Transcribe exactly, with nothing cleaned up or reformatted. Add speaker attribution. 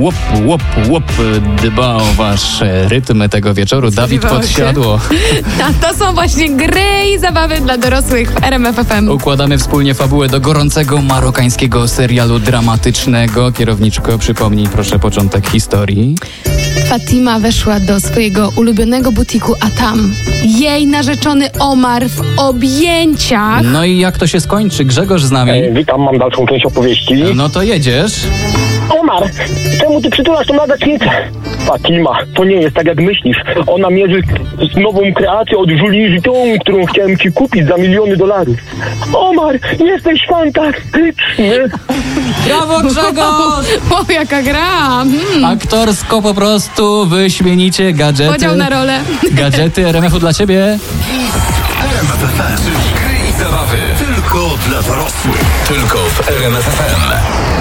Speaker 1: łop, łop, łop dba o wasz rytm tego wieczoru. Dawid Podsiadło.
Speaker 2: A to są właśnie gry i zabawy dla dorosłych w R M F F M.
Speaker 1: Układamy wspólnie fabułę do gorącego marokańskiego serialu dramatycznego. Kierowniczko, przypomnij proszę początek historii.
Speaker 2: Fatima weszła do swojego ulubionego butiku, a tam jej narzeczony Omar w objęciach.
Speaker 1: No i jak to się skończy? Grzegorz z nami.
Speaker 3: E, witam, mam dalszą część opowieści.
Speaker 1: No to jedziesz.
Speaker 3: Omar, czemu ty przytulasz tą ladacznicę? Fatima, to nie jest tak jak myślisz. Ona mierzy z nową kreację od Julie Vuitton, którą chciałem ci kupić za miliony dolarów. Omar, jesteś fantastyczny.
Speaker 1: Brawo, Grzegorz!
Speaker 2: O, jaka gra! Hmm.
Speaker 1: Aktorsko po prostu wyśmienicie, gadżety.
Speaker 2: Podział na rolę.
Speaker 1: Gadżety R M F-u dla ciebie.
Speaker 4: R M F F M, czyli gry i zabawy tylko dla dorosłych. Tylko w R M F F M.